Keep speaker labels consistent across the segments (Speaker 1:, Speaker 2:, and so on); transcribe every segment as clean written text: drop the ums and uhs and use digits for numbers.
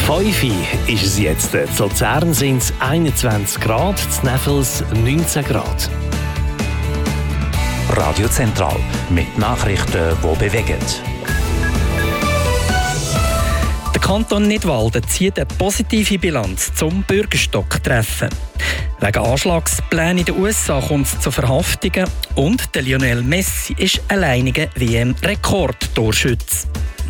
Speaker 1: 5 ist es jetzt. Zu Luzern sind es 21 Grad, zu Neffels 19 Grad.
Speaker 2: Radio Zentral mit Nachrichten, die bewegen.
Speaker 3: Der Kanton Nidwalden zieht eine positive Bilanz zum Bürgerstocktreffen. Wegen Anschlagsplänen in den USA kommt es zu Verhaftungen und der Lionel Messi ist alleiniger WM-Rekordtorschütze.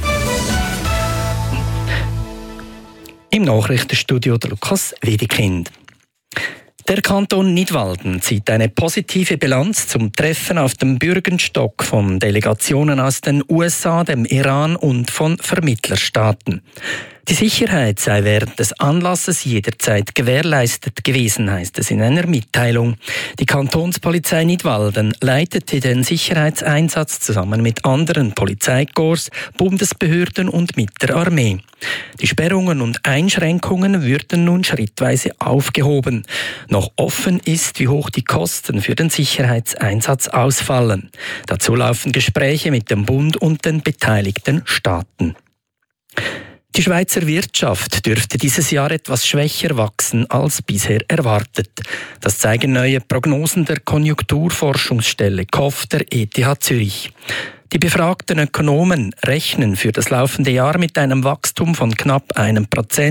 Speaker 3: Im Nachrichtenstudio der Lukas Wedekind. Der Kanton Nidwalden zieht eine positive Bilanz zum Treffen auf dem Bürgerstock von Delegationen aus den USA, dem Iran und von Vermittlerstaaten. Die Sicherheit sei während des Anlasses jederzeit gewährleistet gewesen, heißt es in einer Mitteilung. Die Kantonspolizei Nidwalden leitete den Sicherheitseinsatz zusammen mit anderen Polizeikorps, Bundesbehörden und mit der Armee. Die Sperrungen und Einschränkungen würden nun schrittweise aufgehoben. Noch offen ist, wie hoch die Kosten für den Sicherheitseinsatz ausfallen. Dazu laufen Gespräche mit dem Bund und den beteiligten Staaten. Die Schweizer Wirtschaft dürfte dieses Jahr etwas schwächer wachsen als bisher erwartet. Das zeigen neue Prognosen der Konjunkturforschungsstelle KOF der ETH Zürich. Die befragten Ökonomen rechnen für das laufende Jahr mit einem Wachstum von knapp 1%,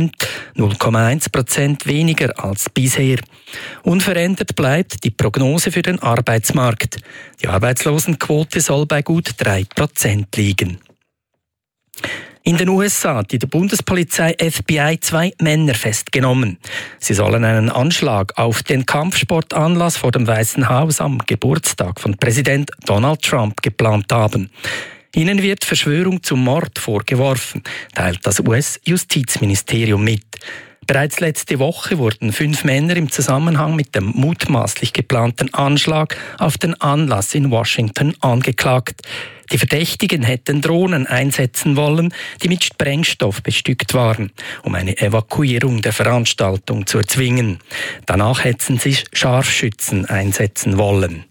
Speaker 3: 0,1% weniger als bisher. Unverändert bleibt die Prognose für den Arbeitsmarkt. Die Arbeitslosenquote soll bei gut 3% liegen. In den USA hat die Bundespolizei FBI 2 Männer festgenommen. Sie sollen einen Anschlag auf den Kampfsportanlass vor dem Weißen Haus am Geburtstag von Präsident Donald Trump geplant haben. Ihnen wird Verschwörung zum Mord vorgeworfen, teilt das US-Justizministerium mit. Bereits letzte Woche wurden 5 Männer im Zusammenhang mit dem mutmaßlich geplanten Anschlag auf den Anlass in Washington angeklagt. Die Verdächtigen hätten Drohnen einsetzen wollen, die mit Sprengstoff bestückt waren, um eine Evakuierung der Veranstaltung zu erzwingen. Danach hätten sie Scharfschützen einsetzen wollen.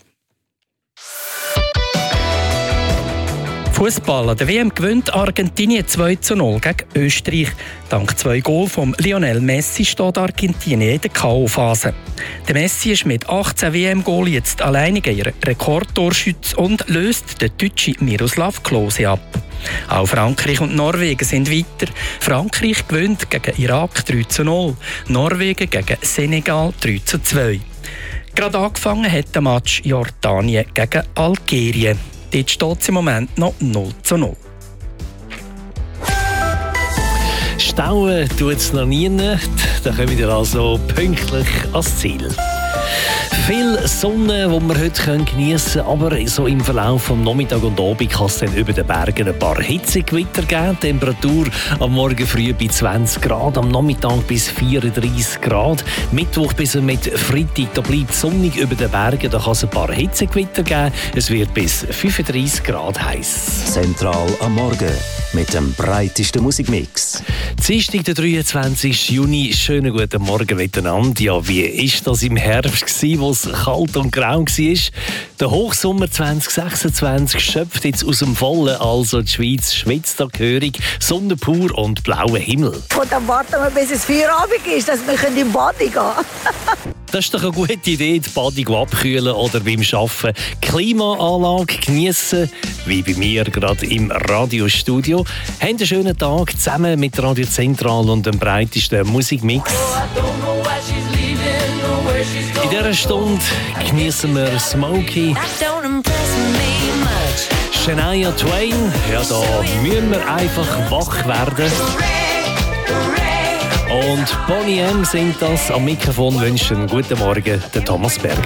Speaker 3: Fußball an der WM gewinnt Argentinien 2:0 gegen Österreich. Dank 2 Goal von Lionel Messi steht Argentinien in der K.O.-Phase. Der Messi ist mit 18 WM-Goal jetzt alleiniger Rekordtorschütze und löst den deutschen Miroslav Klose ab. Auch Frankreich und Norwegen sind weiter. Frankreich gewinnt gegen Irak 3:0, Norwegen gegen Senegal 3:2. Gerade angefangen hat der Match Jordanien gegen Algerien. Dort steht es im Moment noch 0:0.
Speaker 1: Stauen tut es noch nie nicht. Da kommen wir also pünktlich ans Ziel. Viel Sonne, die wir heute geniessen können, aber so im Verlauf des Nachmittag und Abend kann es dann über den Bergen ein paar Hitzegewitter geben. Temperatur am Morgen früh bei 20 Grad, am Nachmittag bis 34 Grad. Mittwoch bis mit Freitag, da bleibt sonnig über den Bergen, da kann es ein paar Hitzegewitter geben. Es wird bis 35 Grad heiß.
Speaker 2: Zentral am Morgen mit dem breitesten Musikmix.
Speaker 1: Dienstag, der 23. Juni. Schönen guten Morgen miteinander. Ja, wie war das im Herbst, wo es kalt und grau war? Der Hochsommer 2026 schöpft jetzt aus dem Vollen. Also die Schweiz schwitzt da gehörig. Sonne pur und blauer Himmel.
Speaker 4: Und dann warten wir, bis es Feierabend ist, dass wir in die Bade gehen können.
Speaker 1: Das ist doch eine gute Idee, die Badung abkühlen oder beim Arbeiten Klimaanlage geniessen, wie bei mir gerade im Radiostudio. Habt einen schönen Tag zusammen mit Radio Zentral und dem breitesten Musikmix. In dieser Stunde geniessen wir Smokey, Shania Twain. Ja, da müssen wir einfach wach werden. Und Bonnie M. sind das. Am Mikrofon wünschen guten Morgen der Thomas Berg.